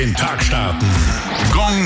Den Tag starten. Gong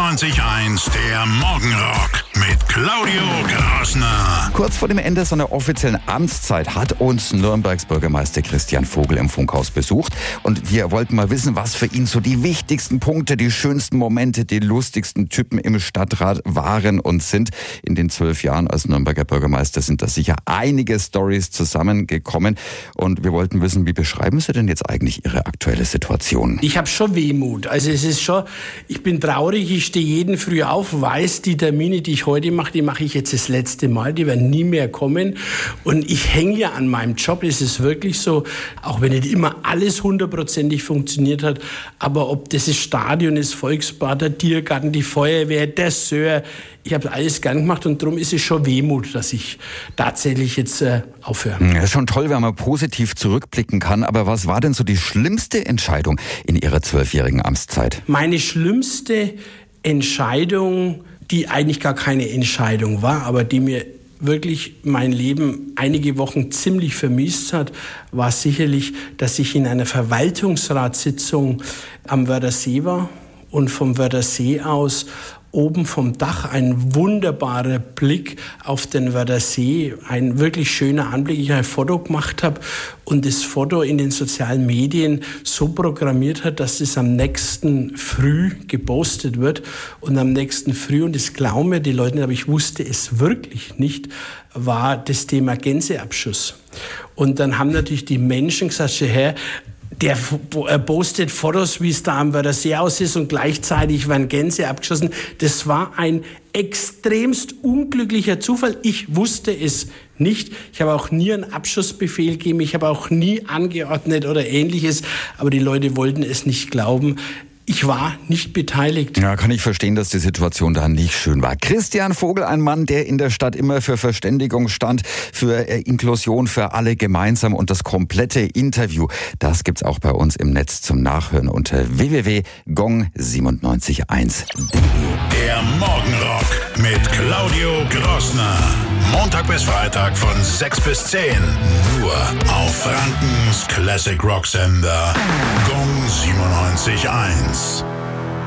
97.1, der Morgenrock mit Claudio Grassner. Kurz vor dem Ende seiner offiziellen Amtszeit hat uns Nürnbergs Bürgermeister Christian Vogel im Funkhaus besucht. Und wir wollten mal wissen, was für ihn so die wichtigsten Punkte, die schönsten Momente, die lustigsten Typen im Stadtrat waren und sind. In den 12 Jahren als Nürnberger Bürgermeister sind da sicher einige Storys zusammengekommen. Und wir wollten wissen, wie beschreiben Sie denn jetzt eigentlich Ihre aktuelle Situation? Ich habe schon Wehmut. Also es ist schon, ich bin traurig, ich stehe jeden Früh auf, weiß, die Termine, die ich heute mache, die mache ich jetzt das letzte Mal, die werden nie mehr kommen. Und ich hänge ja an meinem Job, es ist wirklich so, auch wenn nicht immer alles 100%ig funktioniert hat, aber ob das Stadion, das Volksbad, der Tiergarten, die Feuerwehr, der Sör, ich habe alles gern gemacht und darum ist es schon Wehmut, dass ich tatsächlich jetzt aufhöre. Ja, ist schon toll, wenn man positiv zurückblicken kann, aber was war denn so die schlimmste Entscheidung in Ihrer 12-jährigen Amtszeit? Meine schlimmste Entscheidung, die eigentlich gar keine Entscheidung war, aber die mir wirklich mein Leben einige Wochen ziemlich vermiest hat, war sicherlich, dass ich in einer Verwaltungsratssitzung am Wörthersee war und vom Wörthersee aus oben vom Dach ein wunderbarer Blick auf den Wörthersee, ein wirklich schöner Anblick. Ich ein Foto gemacht habe und das Foto in den sozialen Medien so programmiert hat, dass es am nächsten Früh gepostet wird. Und am nächsten Früh, und das glauben mir die Leute nicht, aber ich wusste es wirklich nicht, war das Thema Gänseabschuss. Und dann haben natürlich die Menschen gesagt, Herr, der postet Fotos, wie es da am Wörthersee aus ist und gleichzeitig werden Gänse abgeschossen. Das war ein extremst unglücklicher Zufall. Ich wusste es nicht. Ich habe auch nie einen Abschussbefehl gegeben. Ich habe auch nie angeordnet oder Ähnliches. Aber die Leute wollten es nicht glauben. Ich war nicht beteiligt. Ja, kann ich verstehen, dass die Situation da nicht schön war. Christian Vogel, ein Mann, der in der Stadt immer für Verständigung stand, für Inklusion, für alle gemeinsam und das komplette Interview. Das gibt's auch bei uns im Netz zum Nachhören unter www.gong971.de. Der Morgenrock mit Claudio Grassner. Montag bis Freitag von 6 bis 10. Nur auf Frankens Classic Rock Sender Gong 97.1.